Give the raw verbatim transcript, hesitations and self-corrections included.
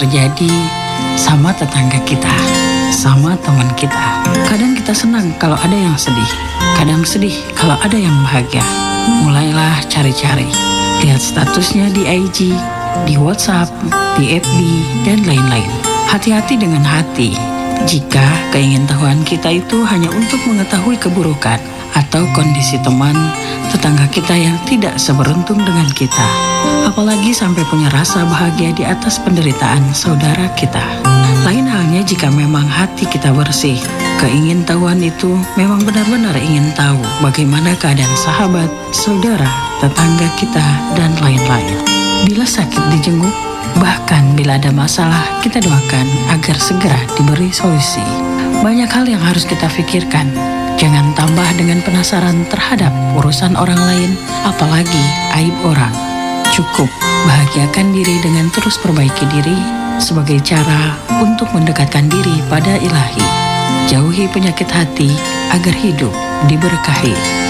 terjadi sama tetangga kita, sama teman kita. Kadang kita senang kalau ada yang sedih, kadang sedih kalau ada yang bahagia. Mulailah cari-cari, lihat statusnya di I G, di WhatsApp, di F B, dan lain-lain. Hati-hati dengan hati jika keingintahuan kita itu hanya untuk mengetahui keburukan atau kondisi teman, tetangga kita yang tidak seberuntung dengan kita. Apalagi sampai punya rasa bahagia di atas penderitaan saudara kita. Lain halnya jika memang hati kita bersih. Keingintahuan itu memang benar-benar ingin tahu bagaimana keadaan sahabat, saudara, tetangga kita, dan lain-lain. Bila sakit dijenguk, bahkan bila ada masalah, kita doakan agar segera diberi solusi. Banyak hal yang harus kita pikirkan. Jangan tambah dengan penasaran terhadap urusan orang lain, apalagi aib orang. Cukup bahagiakan diri dengan terus perbaiki diri sebagai cara untuk mendekatkan diri pada Ilahi. Jauhi penyakit hati agar hidup diberkahi.